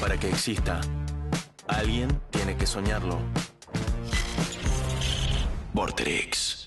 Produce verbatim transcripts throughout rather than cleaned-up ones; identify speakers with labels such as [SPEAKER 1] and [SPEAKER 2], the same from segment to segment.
[SPEAKER 1] para que exista, alguien tiene que soñarlo. Vorterix.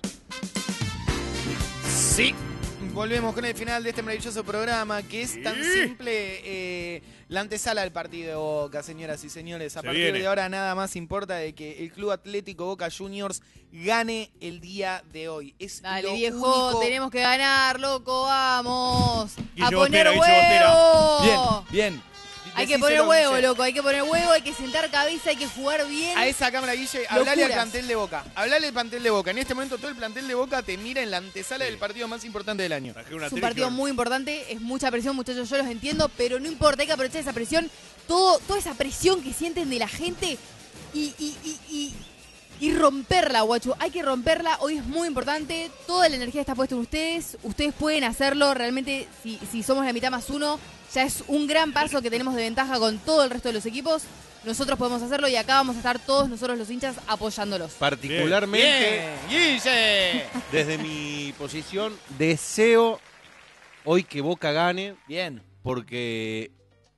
[SPEAKER 2] Sí. Volvemos con el final de este maravilloso programa que es tan
[SPEAKER 3] Sí.
[SPEAKER 2] simple. Eh, la antesala del partido de Boca, señoras y señores. A
[SPEAKER 3] Se
[SPEAKER 2] partir
[SPEAKER 3] viene.
[SPEAKER 2] de ahora nada más importa de que el Club Atlético Boca Juniors gane el día de hoy. Es
[SPEAKER 4] Dale,
[SPEAKER 2] lo
[SPEAKER 4] viejo,
[SPEAKER 2] único...
[SPEAKER 4] tenemos que ganar, loco, vamos.
[SPEAKER 3] Guille
[SPEAKER 4] a poner
[SPEAKER 3] Bostera, Guille
[SPEAKER 4] huevo.
[SPEAKER 2] Bien, bien.
[SPEAKER 4] Hay que poner
[SPEAKER 2] Decíselo,
[SPEAKER 4] huevo,
[SPEAKER 2] Guille.
[SPEAKER 4] loco, hay que poner huevo, hay que sentar cabeza, hay que jugar bien.
[SPEAKER 2] A esa cámara, Guille, hablale al
[SPEAKER 4] Locuras.
[SPEAKER 2] plantel de Boca. Hablale al plantel de Boca. En este momento todo el plantel de Boca te mira en la antesala del partido más importante del año.
[SPEAKER 3] Traje una
[SPEAKER 4] Es un
[SPEAKER 3] tele
[SPEAKER 4] partido
[SPEAKER 3] que-
[SPEAKER 4] muy importante, es mucha presión, muchachos, yo los entiendo, pero no importa, hay que aprovechar esa presión, todo, toda esa presión que sienten de la gente y, y, y, y, y romperla, guacho. Hay que romperla, hoy es muy importante, toda la energía está puesta en ustedes, ustedes pueden hacerlo, realmente si, si somos la mitad más uno, ya es un gran paso que tenemos de ventaja con todo el resto de los equipos. Nosotros podemos hacerlo y acá vamos a estar todos nosotros los hinchas apoyándolos.
[SPEAKER 5] Particularmente,
[SPEAKER 2] Bien, Guille.
[SPEAKER 5] desde mi posición, deseo hoy que Boca gane,
[SPEAKER 2] Bien,
[SPEAKER 5] porque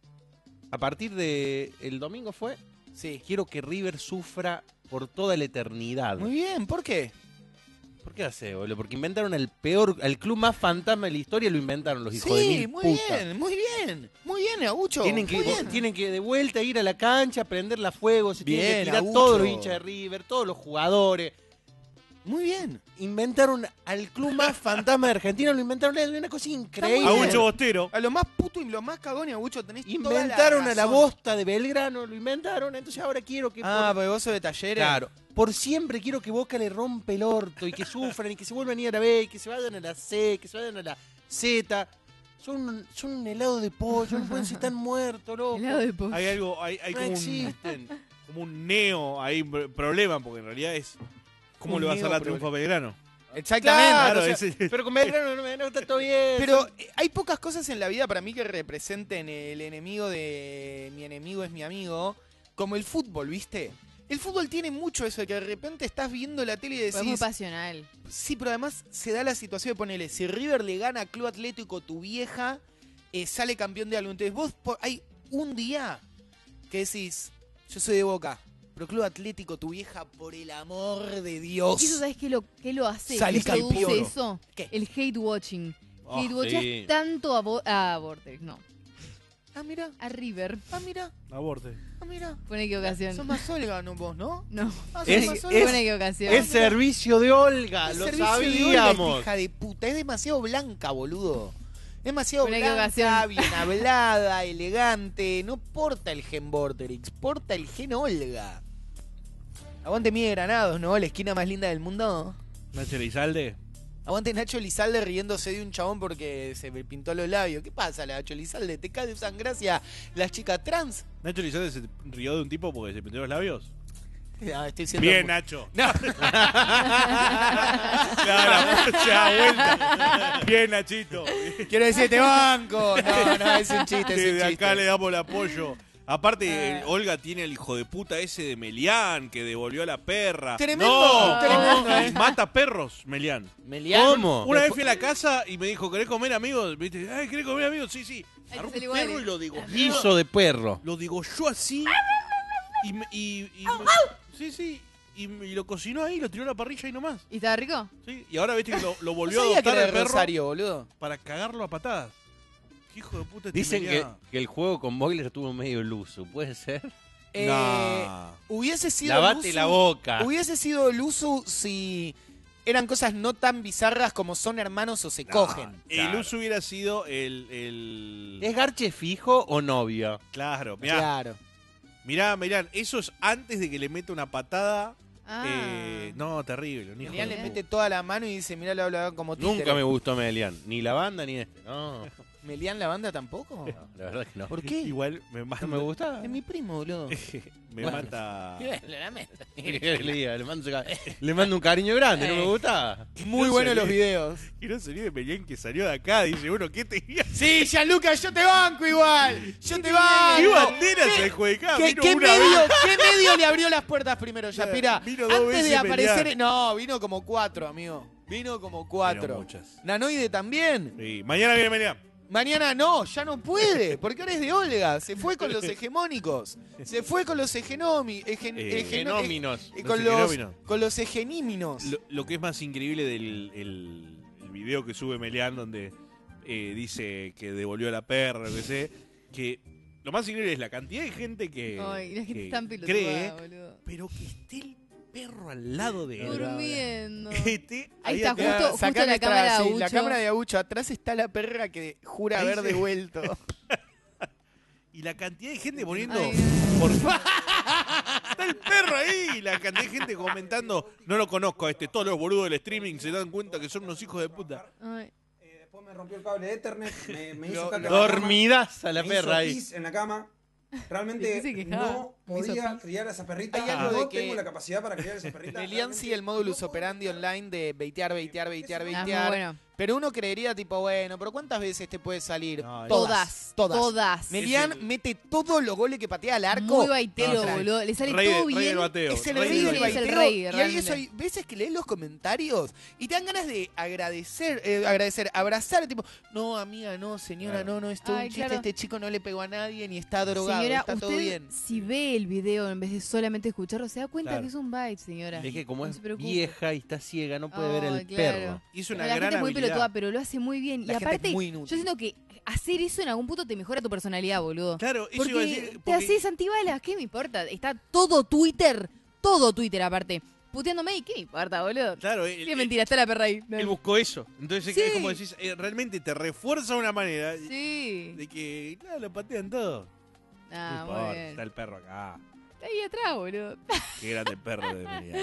[SPEAKER 5] a partir de el domingo fue,
[SPEAKER 2] sí.
[SPEAKER 5] quiero que River sufra por toda la eternidad.
[SPEAKER 2] Muy bien, ¿por qué?
[SPEAKER 5] ¿Por qué hace, boludo? Porque inventaron el peor, el club más fantasma de la historia, lo inventaron los hijos de
[SPEAKER 2] Sí,
[SPEAKER 5] mil
[SPEAKER 2] muy
[SPEAKER 5] puta.
[SPEAKER 2] bien, muy bien. Muy bien, Agucho.
[SPEAKER 5] Tienen que,
[SPEAKER 2] muy bien.
[SPEAKER 5] tienen que de vuelta ir a la cancha, prenderla a fuego, se tienen
[SPEAKER 2] Bien,
[SPEAKER 5] que tirar
[SPEAKER 2] Agucho.
[SPEAKER 5] todos los hinchas de River, todos los jugadores.
[SPEAKER 2] Muy bien.
[SPEAKER 5] Inventaron al club más fantasma de Argentina, lo inventaron, es una cosa increíble.
[SPEAKER 2] muy bien.
[SPEAKER 3] Agucho Bostero.
[SPEAKER 2] A lo más puto y lo más cagón, Agucho, tenés toda
[SPEAKER 5] Inventaron
[SPEAKER 2] la
[SPEAKER 5] a la
[SPEAKER 2] razón.
[SPEAKER 5] bosta de Belgrano, lo inventaron, entonces ahora quiero que...
[SPEAKER 2] Ah,
[SPEAKER 5] por,
[SPEAKER 2] porque vos sos de Talleres.
[SPEAKER 5] claro, por siempre quiero que Boca le rompe el orto y que sufran y que se vuelvan a ir a la B, y que se vayan a la C, que se vayan a la Z. Son, son un helado de pollo, no pueden si están muertos, loco.
[SPEAKER 4] Helado de pollo.
[SPEAKER 3] Hay algo, hay, hay
[SPEAKER 5] No
[SPEAKER 3] como, un,
[SPEAKER 5] existen.
[SPEAKER 3] como un neo ahí, un problema, porque en realidad es. ¿Cómo
[SPEAKER 2] Un
[SPEAKER 3] le vas a dar la
[SPEAKER 2] neo
[SPEAKER 3] triunfo a Belgrano?
[SPEAKER 2] Exactamente.
[SPEAKER 5] Claro,
[SPEAKER 2] o sea,
[SPEAKER 3] ese-
[SPEAKER 5] Pero con Belgrano no, no está todo bien.
[SPEAKER 2] pero eh, hay pocas cosas en la vida para mí que representen el enemigo de mi enemigo es mi amigo, como el fútbol, ¿viste? El fútbol tiene mucho eso de que de repente estás viendo la tele y
[SPEAKER 4] Es muy
[SPEAKER 2] decís,
[SPEAKER 4] pasional.
[SPEAKER 2] sí, pero además se da la situación de ponerle, si River le gana a Club Atlético tu vieja, eh, sale campeón de algo. Entonces vos, por- hay un día que decís, yo soy de Boca, pero Club Atlético tu vieja, por el amor de Dios.
[SPEAKER 4] ¿Y eso sabes qué lo, qué lo hace?
[SPEAKER 2] Salí
[SPEAKER 4] ¿Qué produce
[SPEAKER 2] campeón.
[SPEAKER 4] eso?
[SPEAKER 2] ¿Qué?
[SPEAKER 4] El hate watching.
[SPEAKER 3] Oh,
[SPEAKER 4] hate watching
[SPEAKER 5] sí.
[SPEAKER 4] es tanto a, Bo- a Vortex, no.
[SPEAKER 2] Ah, mira,
[SPEAKER 4] A River.
[SPEAKER 2] ah, mira,
[SPEAKER 3] Aborte.
[SPEAKER 2] ah, mira.
[SPEAKER 4] Fue una equivocación.
[SPEAKER 2] Sos más Olga, ¿no, vos, no?
[SPEAKER 4] No,
[SPEAKER 2] Ah, sos
[SPEAKER 5] Es-
[SPEAKER 2] más
[SPEAKER 5] es-
[SPEAKER 2] Olga.
[SPEAKER 4] fue una equivocación.
[SPEAKER 5] Es servicio de Olga,
[SPEAKER 2] Es
[SPEAKER 5] lo
[SPEAKER 2] servicio de Olga,
[SPEAKER 5] sabíamos.
[SPEAKER 2] esta hija de puta, es demasiado blanca, boludo. Demasiado
[SPEAKER 4] Una
[SPEAKER 2] blanca,
[SPEAKER 4] equivocación.
[SPEAKER 2] bien hablada, elegante. No porta el gen Vorterix, porta el gen Olga. Aguante Miguel Granados, ¿no? La esquina más linda del mundo.
[SPEAKER 3] Nacho Elizalde.
[SPEAKER 2] Aguante Nacho Elizalde riéndose de un chabón porque se me pintó los labios. ¿Qué pasa, Nacho Elizalde? ¿Te causan gracia las chicas trans?
[SPEAKER 3] Nacho Elizalde se rió de un tipo porque se pintó los labios.
[SPEAKER 2] Ah, estoy siendo
[SPEAKER 3] Bien,
[SPEAKER 2] muy-
[SPEAKER 3] Nacho.
[SPEAKER 2] No.
[SPEAKER 3] Claro, se da vuelta. Bien, Nachito.
[SPEAKER 2] Quiero decir, te banco. No, no, es un chiste, es un
[SPEAKER 3] Desde
[SPEAKER 2] chiste.
[SPEAKER 3] acá le damos el apoyo. Aparte,
[SPEAKER 2] Ah.
[SPEAKER 3] eh, Olga tiene el hijo de puta ese de Melián que devolvió a la perra.
[SPEAKER 2] Tremendo,
[SPEAKER 3] no,
[SPEAKER 2] tremendo,
[SPEAKER 3] no,
[SPEAKER 2] eh.
[SPEAKER 3] mata perros, Melián.
[SPEAKER 2] Melián.
[SPEAKER 5] ¿Cómo?
[SPEAKER 3] Una vez fui a la casa y me dijo, ¿querés comer amigos? ¿Viste? Ay, ¿querés comer amigos? Sí, sí.
[SPEAKER 4] Hay
[SPEAKER 3] Agarró
[SPEAKER 4] que
[SPEAKER 3] un
[SPEAKER 4] ser
[SPEAKER 3] perro
[SPEAKER 4] iguales.
[SPEAKER 3] y lo digo.
[SPEAKER 5] Guiso de perro.
[SPEAKER 3] Lo digo yo así. Y, me- y, y me- sí, sí. Y, me- y lo cocinó ahí, lo tiró a la parrilla y nomás.
[SPEAKER 4] ¿Y estaba rico?
[SPEAKER 3] ¿Sí? Y ahora viste que lo, lo
[SPEAKER 2] No
[SPEAKER 3] volvió a
[SPEAKER 2] sabía que
[SPEAKER 3] adoptar
[SPEAKER 2] era
[SPEAKER 3] el
[SPEAKER 2] de
[SPEAKER 3] perro
[SPEAKER 2] Rosario, boludo.
[SPEAKER 3] para cagarlo a patadas. ¿Qué hijo de puta este
[SPEAKER 5] Dicen que,
[SPEAKER 3] Melián?
[SPEAKER 5] que el juego con Boiler estuvo medio luso, ¿puede ser?
[SPEAKER 2] Eh,
[SPEAKER 3] Nah.
[SPEAKER 2] Hubiese sido
[SPEAKER 5] Lavate
[SPEAKER 2] Luzu-
[SPEAKER 5] la boca.
[SPEAKER 2] Hubiese sido Luzu si eran cosas no tan bizarras como son hermanos o se
[SPEAKER 3] Nah.
[SPEAKER 2] cogen.
[SPEAKER 3] El
[SPEAKER 5] Claro.
[SPEAKER 3] uso hubiera sido el... el...
[SPEAKER 5] ¿Es Garche fijo o novio?
[SPEAKER 3] Claro, mirá,
[SPEAKER 2] Claro.
[SPEAKER 3] mirá, mirá, eso es antes de que le meta una patada.
[SPEAKER 4] Ah.
[SPEAKER 3] Eh, no, terrible. Un hijo
[SPEAKER 2] Melián
[SPEAKER 3] de
[SPEAKER 2] le
[SPEAKER 3] puta.
[SPEAKER 2] mete toda la mano y dice, mirá, lo hablaban como títere.
[SPEAKER 5] Nunca me gustó Melian, ni la banda ni este. No,
[SPEAKER 2] ¿Melián la banda tampoco?
[SPEAKER 5] la verdad que no.
[SPEAKER 2] ¿Por qué?
[SPEAKER 3] Igual me mata.
[SPEAKER 5] No me gustaba.
[SPEAKER 2] Es mi primo, boludo.
[SPEAKER 3] me
[SPEAKER 2] Bueno.
[SPEAKER 3] mata.
[SPEAKER 5] ¿Qué querés que le diga? Le mando, le mando un cariño grande, ¿no me gusta?
[SPEAKER 2] Muy
[SPEAKER 3] No
[SPEAKER 2] buenos
[SPEAKER 3] sabía.
[SPEAKER 2] los videos.
[SPEAKER 3] Y no salió de Melián que salió de acá. Dice, bueno, ¿qué te digas?
[SPEAKER 2] Sí, Gianluca, yo te banco igual. Yo te banco.
[SPEAKER 3] ¿Qué bandera se juega?
[SPEAKER 2] ¿Qué,
[SPEAKER 3] Vino
[SPEAKER 2] qué
[SPEAKER 3] una
[SPEAKER 2] medio,
[SPEAKER 3] vez.
[SPEAKER 2] ¿Qué medio le abrió las puertas primero, Yapira?
[SPEAKER 3] Vino dos
[SPEAKER 2] Antes
[SPEAKER 3] veces
[SPEAKER 2] de aparecer.
[SPEAKER 3] Melián.
[SPEAKER 2] No, vino como cuatro, amigo. Vino como cuatro.
[SPEAKER 3] Vino muchas.
[SPEAKER 2] Nanoide también.
[SPEAKER 3] Sí, mañana viene Melián.
[SPEAKER 2] Mañana no, ya no puede, porque ahora es de Olga. Se fue con los hegemónicos. Se fue con los egenomi, egen,
[SPEAKER 3] Eh,
[SPEAKER 2] egeno-
[SPEAKER 5] Genóminos.
[SPEAKER 2] eh,
[SPEAKER 3] los
[SPEAKER 2] con, los,
[SPEAKER 3] egenóminos.
[SPEAKER 2] con los egeníminos.
[SPEAKER 3] Lo, lo que es más increíble del el, el video que sube Melián, donde eh, dice que devolvió a la perra, lo que sé, que lo más increíble es la cantidad de gente que,
[SPEAKER 4] Ay, la gente
[SPEAKER 3] que
[SPEAKER 4] es tan pelotuda,
[SPEAKER 3] cree,
[SPEAKER 4] boludo.
[SPEAKER 3] pero que esté el perro al lado de él.
[SPEAKER 4] Durmiendo.
[SPEAKER 3] Que esté
[SPEAKER 4] Ahí
[SPEAKER 3] ahí
[SPEAKER 4] está,
[SPEAKER 3] atrás.
[SPEAKER 4] justo-
[SPEAKER 2] Sacá
[SPEAKER 4] la
[SPEAKER 2] nuestra-
[SPEAKER 4] cámara de
[SPEAKER 2] sí, la
[SPEAKER 4] Aucho.
[SPEAKER 2] cámara de Aucho. Atrás está la perra que jura
[SPEAKER 3] Ahí
[SPEAKER 2] haber
[SPEAKER 3] se-
[SPEAKER 2] devuelto.
[SPEAKER 3] Y la cantidad de gente poniendo...
[SPEAKER 4] Ay,
[SPEAKER 3] por- Está el perro ahí. La cantidad de gente comentando, no lo conozco a este, todos los boludos del streaming se dan cuenta que son unos hijos de puta.
[SPEAKER 4] ay.
[SPEAKER 6] Eh, después me rompió el cable de Ethernet, me, me hizo
[SPEAKER 2] Lo-
[SPEAKER 6] caca en la
[SPEAKER 5] Dormidas a la
[SPEAKER 6] cama, me
[SPEAKER 5] perra
[SPEAKER 6] hizo
[SPEAKER 5] ahí.
[SPEAKER 6] pis en la cama. Realmente
[SPEAKER 4] ¿De qué se quejaba?
[SPEAKER 6] no
[SPEAKER 4] Me hizo
[SPEAKER 6] podía
[SPEAKER 4] pis.
[SPEAKER 6] criar a esa perrita.
[SPEAKER 2] Hay algo
[SPEAKER 6] no
[SPEAKER 2] de que-
[SPEAKER 6] tengo la capacidad para criar a esa perrita.
[SPEAKER 2] Elian sigue el
[SPEAKER 6] Realmente
[SPEAKER 2] modulus
[SPEAKER 6] no
[SPEAKER 2] operandi
[SPEAKER 6] podía.
[SPEAKER 2] online de baitear, baitear, baitear,
[SPEAKER 4] Ah, muy
[SPEAKER 2] baitear.
[SPEAKER 4] bueno.
[SPEAKER 2] Pero uno creería, tipo, bueno, pero ¿cuántas veces te puede salir?
[SPEAKER 3] No,
[SPEAKER 4] Todas.
[SPEAKER 2] Todas.
[SPEAKER 4] Todas.
[SPEAKER 2] Melian
[SPEAKER 3] Es el-
[SPEAKER 2] mete todos los goles que patea al arco.
[SPEAKER 4] Muy baitero,
[SPEAKER 2] Entra.
[SPEAKER 4] boludo. Le sale
[SPEAKER 3] Rey de-
[SPEAKER 4] todo
[SPEAKER 3] rey
[SPEAKER 4] bien.
[SPEAKER 3] del bateo.
[SPEAKER 2] Es el
[SPEAKER 3] Rey
[SPEAKER 2] rey
[SPEAKER 3] del
[SPEAKER 2] del
[SPEAKER 4] bateo. Es el
[SPEAKER 2] baitero.
[SPEAKER 4] rey,
[SPEAKER 2] Y hay
[SPEAKER 4] realmente.
[SPEAKER 2] eso, hay veces que lees los comentarios y te dan ganas de agradecer, eh, agradecer, abrazar, tipo, no, amiga, no, señora,
[SPEAKER 3] Claro.
[SPEAKER 2] no, no, es todo
[SPEAKER 4] Ay,
[SPEAKER 2] un chiste,
[SPEAKER 4] claro.
[SPEAKER 2] este chico no le pegó a nadie ni está drogado,
[SPEAKER 4] Señora,
[SPEAKER 2] está todo
[SPEAKER 4] usted,
[SPEAKER 2] bien.
[SPEAKER 4] si ve el video en vez de solamente escucharlo, se da cuenta
[SPEAKER 3] Claro.
[SPEAKER 4] que es un bite, señora.
[SPEAKER 5] Es que como
[SPEAKER 4] No
[SPEAKER 5] es
[SPEAKER 4] se preocupe.
[SPEAKER 5] vieja y está ciega, no puede ver
[SPEAKER 4] Ay,
[SPEAKER 5] el
[SPEAKER 4] claro.
[SPEAKER 5] perro.
[SPEAKER 3] Hizo una
[SPEAKER 4] la
[SPEAKER 3] gran
[SPEAKER 4] gente es muy
[SPEAKER 3] habilidad.
[SPEAKER 4] pelotuda, pero lo hace muy bien.
[SPEAKER 2] La
[SPEAKER 4] y
[SPEAKER 2] gente
[SPEAKER 4] aparte,
[SPEAKER 2] es muy
[SPEAKER 4] yo
[SPEAKER 2] inútil.
[SPEAKER 4] siento que hacer eso en algún punto te mejora tu personalidad, boludo.
[SPEAKER 3] Claro, eso
[SPEAKER 4] Porque
[SPEAKER 3] iba a decir.
[SPEAKER 4] te
[SPEAKER 3] porque-
[SPEAKER 4] haces antibalas, ¿qué me importa? Está todo Twitter, todo Twitter aparte, puteándome y ¿qué me importa, boludo?
[SPEAKER 3] Claro, él,
[SPEAKER 4] Qué
[SPEAKER 3] él-
[SPEAKER 4] mentira, está la perra ahí.
[SPEAKER 3] él buscó eso. Entonces,
[SPEAKER 4] Sí.
[SPEAKER 3] es como decís, eh, realmente te refuerza de una manera
[SPEAKER 4] Sí.
[SPEAKER 3] de que, claro, lo patean todo.
[SPEAKER 4] Ah,
[SPEAKER 3] No
[SPEAKER 4] muy
[SPEAKER 3] importa,
[SPEAKER 4] bien.
[SPEAKER 3] está el perro acá.
[SPEAKER 4] Está ahí atrás, boludo.
[SPEAKER 3] Qué grande el perro de Melián.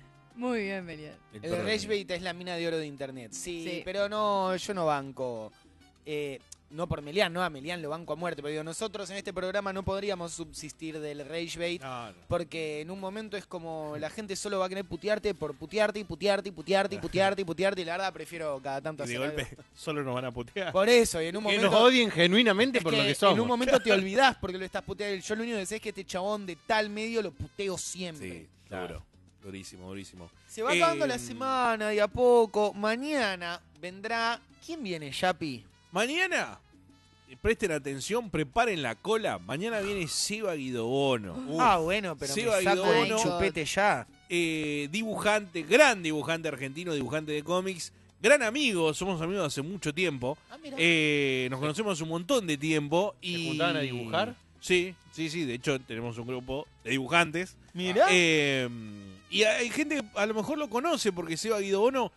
[SPEAKER 4] Muy bien, Melian.
[SPEAKER 2] El
[SPEAKER 3] perro de
[SPEAKER 2] Rage
[SPEAKER 3] Melián.
[SPEAKER 2] Bait es la mina de oro de internet. Sí,
[SPEAKER 4] Sí.
[SPEAKER 2] pero no, yo no banco. Eh, no por Melian, no, a Melian lo banco a muerte. Pero digo, nosotros en este programa no podríamos subsistir del Rage Bait.
[SPEAKER 3] No, no.
[SPEAKER 2] Porque en un momento es como la gente solo va a querer putearte por putearte y putearte y putearte y putearte y putearte. Y la verdad prefiero cada tanto
[SPEAKER 3] Y de
[SPEAKER 2] hacer
[SPEAKER 3] golpe
[SPEAKER 2] algo.
[SPEAKER 3] solo nos van a putear.
[SPEAKER 2] Por eso, y en un
[SPEAKER 5] Que
[SPEAKER 2] momento.
[SPEAKER 5] nos odien genuinamente
[SPEAKER 2] es
[SPEAKER 5] por
[SPEAKER 2] que
[SPEAKER 5] lo que
[SPEAKER 2] en
[SPEAKER 5] somos.
[SPEAKER 2] un momento te olvidás porque lo estás puteando. Yo lo único que sé es que este chabón de tal medio lo puteo siempre.
[SPEAKER 3] Sí, claro. Durísimo, durísimo.
[SPEAKER 2] Se va acabando
[SPEAKER 3] Eh,
[SPEAKER 2] la semana de a poco. Mañana vendrá. ¿Quién viene, Yapi?
[SPEAKER 3] Mañana, eh, presten atención, preparen la cola. Mañana viene Seba Guidobono. Uf.
[SPEAKER 2] Ah, bueno, pero
[SPEAKER 3] Seba
[SPEAKER 2] me saco el
[SPEAKER 3] Guidobono.
[SPEAKER 2] chupete ya.
[SPEAKER 3] Eh, dibujante, gran dibujante argentino, dibujante de cómics. Gran amigo, somos amigos hace mucho tiempo.
[SPEAKER 2] Ah, mira.
[SPEAKER 3] Eh, nos conocemos un montón de tiempo. Y...
[SPEAKER 5] ¿Se juntaban a dibujar?
[SPEAKER 3] Sí, sí, sí. De hecho, tenemos un grupo de dibujantes.
[SPEAKER 2] Mira.
[SPEAKER 3] Eh, y hay gente que a lo mejor lo conoce porque Seba Guidobono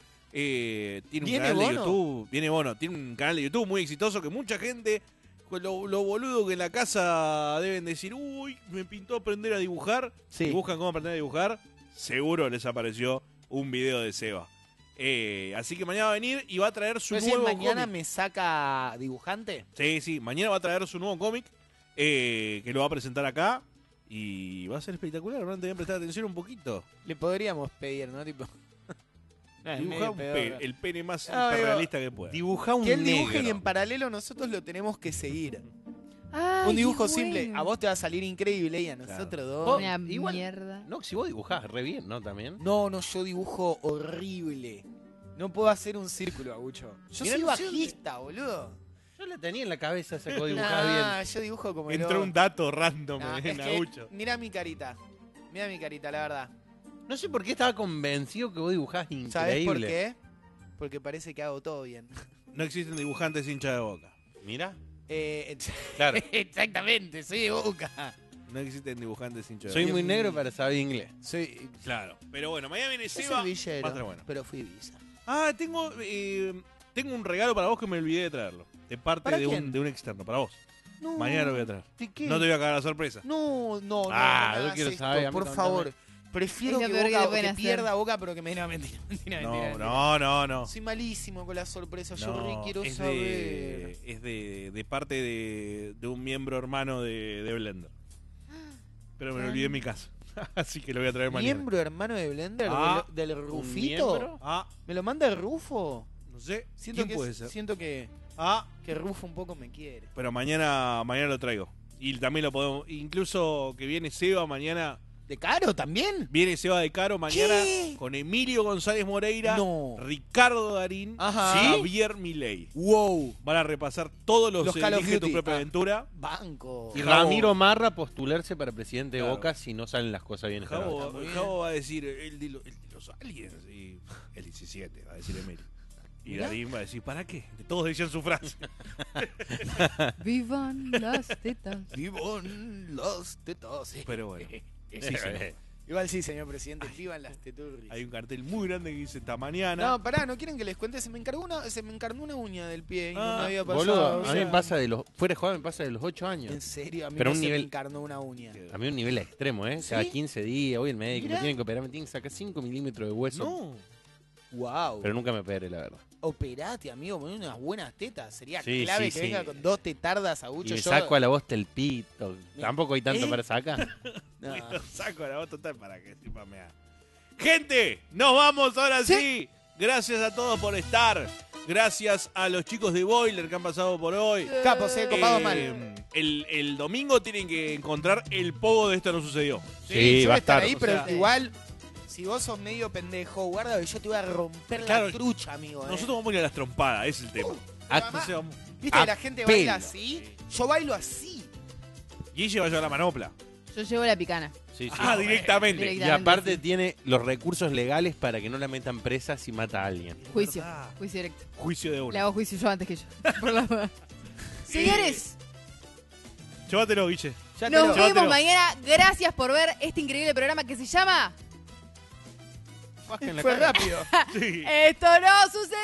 [SPEAKER 3] eh, tiene un
[SPEAKER 2] ¿Viene
[SPEAKER 3] canal de
[SPEAKER 2] Bono?
[SPEAKER 3] YouTube. Viene Bono, tiene un canal de YouTube muy exitoso que mucha gente, con lo, lo boludo que en la casa deben decir, uy, me pintó aprender a dibujar.
[SPEAKER 2] Sí.
[SPEAKER 3] Y buscan cómo aprender a dibujar. Seguro les apareció un video de Seba. Eh, así que mañana va a venir y va a traer su
[SPEAKER 2] ¿Puedo decir,
[SPEAKER 3] nuevo
[SPEAKER 2] mañana
[SPEAKER 3] cómic.
[SPEAKER 2] me saca dibujante?
[SPEAKER 3] Sí, sí, mañana va a traer su nuevo cómic eh, que lo va a presentar acá. Y va a ser espectacular, ¿no? Deben prestar atención un poquito.
[SPEAKER 2] Le podríamos pedir, ¿no? Tipo. Ah, es
[SPEAKER 3] Dibuja
[SPEAKER 2] medio
[SPEAKER 3] un
[SPEAKER 2] peor.
[SPEAKER 3] pe- el pene más
[SPEAKER 2] Ah, digo,
[SPEAKER 3] hiperrealista que pueda.
[SPEAKER 5] Dibuja un
[SPEAKER 2] Que él dibuje
[SPEAKER 5] negro.
[SPEAKER 2] y en paralelo nosotros lo tenemos que seguir.
[SPEAKER 4] Ay,
[SPEAKER 2] Un dibujo
[SPEAKER 4] qué
[SPEAKER 2] simple.
[SPEAKER 4] bueno.
[SPEAKER 2] A vos te va a salir increíble y a nosotros dos.
[SPEAKER 5] Oh,
[SPEAKER 4] Una
[SPEAKER 5] igual-
[SPEAKER 4] mierda.
[SPEAKER 5] No, si vos dibujás re bien, ¿no? También.
[SPEAKER 2] No, no, yo dibujo horrible. No puedo hacer un círculo, Agucho. Yo
[SPEAKER 5] Mirá,
[SPEAKER 2] soy
[SPEAKER 5] no sé
[SPEAKER 2] bajista, boludo.
[SPEAKER 5] Yo la tenía en la cabeza esa que vos dibujás
[SPEAKER 2] Nah,
[SPEAKER 5] bien.
[SPEAKER 2] yo dibujo como el
[SPEAKER 3] Entró
[SPEAKER 2] orto.
[SPEAKER 3] un dato random
[SPEAKER 2] Nah,
[SPEAKER 3] en
[SPEAKER 2] es que
[SPEAKER 3] Nagucho.
[SPEAKER 2] Mira mi carita. Mira mi carita, la verdad.
[SPEAKER 5] No sé por qué estaba convencido que vos dibujás increíble.
[SPEAKER 2] ¿Sabés por qué? Porque parece que hago todo bien.
[SPEAKER 3] No existen dibujantes hincha de boca.
[SPEAKER 5] Mira.
[SPEAKER 2] Eh,
[SPEAKER 5] Claro.
[SPEAKER 2] exactamente, soy de Boca.
[SPEAKER 3] No existen dibujantes hincha de
[SPEAKER 5] Soy
[SPEAKER 3] boca.
[SPEAKER 5] muy negro para saber inglés.
[SPEAKER 2] Soy,
[SPEAKER 3] Claro. Pero bueno, mañana viene
[SPEAKER 2] soy
[SPEAKER 3] Seba. Va a
[SPEAKER 2] villero,
[SPEAKER 3] estar bueno.
[SPEAKER 2] pero fui visa.
[SPEAKER 3] Ah, tengo, eh, tengo un regalo para vos que me olvidé de traerlo. De parte
[SPEAKER 2] ¿Para
[SPEAKER 3] de un,
[SPEAKER 2] quién?
[SPEAKER 3] de un externo, para vos.
[SPEAKER 2] No,
[SPEAKER 3] Mañana lo voy a traer.
[SPEAKER 2] ¿de qué?
[SPEAKER 3] No te voy a cagar la sorpresa.
[SPEAKER 2] No, no, no.
[SPEAKER 5] Ah,
[SPEAKER 2] no me
[SPEAKER 5] yo
[SPEAKER 2] hagas
[SPEAKER 5] quiero
[SPEAKER 2] esto,
[SPEAKER 5] saber, a mí
[SPEAKER 2] por
[SPEAKER 5] contame.
[SPEAKER 2] favor. Prefiero
[SPEAKER 4] Es lo
[SPEAKER 2] que,
[SPEAKER 4] peor que
[SPEAKER 2] Boca,
[SPEAKER 4] le pueden
[SPEAKER 2] que
[SPEAKER 4] hacer.
[SPEAKER 2] pierda Boca, pero que me no, mentira, mentira,
[SPEAKER 3] No,
[SPEAKER 2] mentira, mentira.
[SPEAKER 3] no, no, no.
[SPEAKER 2] Soy malísimo con las sorpresas. Yo
[SPEAKER 3] No,
[SPEAKER 2] re quiero
[SPEAKER 3] es
[SPEAKER 2] saber.
[SPEAKER 3] de, es de, de parte de, de un miembro hermano de, de Blender. Pero me lo olvidé en mi casa. Así que lo voy a traer mañana.
[SPEAKER 2] ¿Miembro hermano de Blender?
[SPEAKER 3] Ah,
[SPEAKER 2] ¿Del, del
[SPEAKER 5] ¿un
[SPEAKER 2] Rufito?
[SPEAKER 5] miembro?
[SPEAKER 3] Ah,
[SPEAKER 2] ¿Me lo manda el Rufo?
[SPEAKER 3] no sé.
[SPEAKER 2] Siento
[SPEAKER 3] ¿Quién
[SPEAKER 2] que,
[SPEAKER 3] puede ser?
[SPEAKER 2] siento que,
[SPEAKER 3] Ah,
[SPEAKER 2] que Rufo un poco me quiere.
[SPEAKER 3] pero mañana, mañana lo traigo. Y también lo podemos. Incluso que viene Seba mañana.
[SPEAKER 2] ¿De Caro también?
[SPEAKER 3] Viene Seba de Caro mañana
[SPEAKER 2] ¿Qué?
[SPEAKER 3] con Emilio González Moreira,
[SPEAKER 2] No.
[SPEAKER 3] Ricardo Darín,
[SPEAKER 2] Ajá.
[SPEAKER 3] y
[SPEAKER 2] ¿Sí?
[SPEAKER 3] Javier Milei.
[SPEAKER 2] Wow.
[SPEAKER 3] Van a repasar todos los,
[SPEAKER 2] Los
[SPEAKER 3] eh,
[SPEAKER 2] Call of
[SPEAKER 3] Elige tu
[SPEAKER 2] Duty.
[SPEAKER 3] propia
[SPEAKER 2] Ah.
[SPEAKER 3] aventura.
[SPEAKER 2] Banco.
[SPEAKER 5] Y
[SPEAKER 3] Javo-
[SPEAKER 5] Ramiro Marra postularse para presidente de
[SPEAKER 3] Claro.
[SPEAKER 5] Boca si no salen las cosas bien. esta
[SPEAKER 3] Javo,
[SPEAKER 5] noche.
[SPEAKER 2] Está muy bien.
[SPEAKER 3] Javo va a decir el de, lo- el de los aliens. Y el diecisiete, va a decir Emilio. Y
[SPEAKER 2] Mirá.
[SPEAKER 3] Darín va a decir, ¿para qué? Todos decían su frase.
[SPEAKER 4] Vivan las tetas.
[SPEAKER 2] Vivan los tetos.
[SPEAKER 3] Pero bueno.
[SPEAKER 2] Sí, señor. Igual sí, señor presidente, vivan las teturris.
[SPEAKER 3] Hay un cartel muy grande que dice esta mañana.
[SPEAKER 2] No, pará, ¿no quieren que les cuente? Se me encargó una, se me encarnó una uña del pie y no
[SPEAKER 3] Ah,
[SPEAKER 2] me había pasado.
[SPEAKER 5] Boludo,
[SPEAKER 2] o
[SPEAKER 5] a mí
[SPEAKER 2] sea,
[SPEAKER 5] me pasa de los. Fuera de juego me pasa de los ocho años.
[SPEAKER 2] En serio, a mí
[SPEAKER 5] Pero
[SPEAKER 2] no
[SPEAKER 5] un
[SPEAKER 2] se
[SPEAKER 5] nivel-
[SPEAKER 2] me encarnó una uña.
[SPEAKER 5] A mí un nivel extremo, ¿eh? Cada
[SPEAKER 2] ¿Sí?
[SPEAKER 5] quince días voy al médico,
[SPEAKER 2] Mirá.
[SPEAKER 5] me tienen que operar, me tienen que sacar cinco milímetros de hueso.
[SPEAKER 3] No.
[SPEAKER 2] Wow.
[SPEAKER 5] Pero nunca me operé, la verdad.
[SPEAKER 2] Operate, amigo, con unas buenas tetas. Sería
[SPEAKER 5] Sí,
[SPEAKER 2] clave
[SPEAKER 5] sí,
[SPEAKER 2] que
[SPEAKER 5] sí.
[SPEAKER 2] venga con dos tetardas
[SPEAKER 5] Y
[SPEAKER 2] aguchos.
[SPEAKER 5] me
[SPEAKER 2] yo-
[SPEAKER 5] saco a la voz el pito. Tampoco hay tanto
[SPEAKER 2] ¿Eh?
[SPEAKER 5] para sacar.
[SPEAKER 2] No.
[SPEAKER 3] Lo saco a la voz total para que sepa mea. Gente, nos vamos ahora sí.
[SPEAKER 4] Sí.
[SPEAKER 3] Gracias a todos por estar. Gracias a los chicos de Boiler que han pasado por hoy.
[SPEAKER 2] Capos, eh, copados
[SPEAKER 3] Eh,
[SPEAKER 2] mal.
[SPEAKER 3] El, el domingo tienen que encontrar el pogo de Esto No Sucedió.
[SPEAKER 5] Sí,
[SPEAKER 2] yo
[SPEAKER 5] va
[SPEAKER 2] voy
[SPEAKER 5] a estar.
[SPEAKER 2] ahí,
[SPEAKER 3] o
[SPEAKER 2] pero
[SPEAKER 3] sea-
[SPEAKER 2] igual, si vos sos medio pendejo, guarda que yo te voy a romper
[SPEAKER 3] Claro,
[SPEAKER 2] la trucha, amigo. eh.
[SPEAKER 3] Nosotros vamos a ir a las trompadas, ese es el tema.
[SPEAKER 5] Ah,
[SPEAKER 3] Entonces vamos-
[SPEAKER 2] ¿Viste
[SPEAKER 5] a
[SPEAKER 2] que la gente
[SPEAKER 5] pelo.
[SPEAKER 2] baila así? Yo bailo así.
[SPEAKER 3] Guille va a llevar la manopla.
[SPEAKER 4] Yo llevo la picana.
[SPEAKER 5] Sí, sí.
[SPEAKER 3] Ah, directamente.
[SPEAKER 4] Directo.
[SPEAKER 5] Y aparte tiene los recursos legales para que no la metan presa si mata a alguien.
[SPEAKER 4] Juicio.
[SPEAKER 3] verdad.
[SPEAKER 4] Juicio directo.
[SPEAKER 3] Juicio de
[SPEAKER 4] Le
[SPEAKER 3] una.
[SPEAKER 4] hago juicio yo antes que yo. Por la duda. Señores,
[SPEAKER 3] Llévatelo, Guille.
[SPEAKER 2] Ya te
[SPEAKER 4] nos
[SPEAKER 2] lo-
[SPEAKER 4] vemos
[SPEAKER 3] llévatelo.
[SPEAKER 4] mañana. Gracias por ver este increíble programa que se llama
[SPEAKER 5] Bajen la
[SPEAKER 2] Fue
[SPEAKER 5] cara.
[SPEAKER 2] rápido.
[SPEAKER 3] Sí.
[SPEAKER 4] Esto no sucede.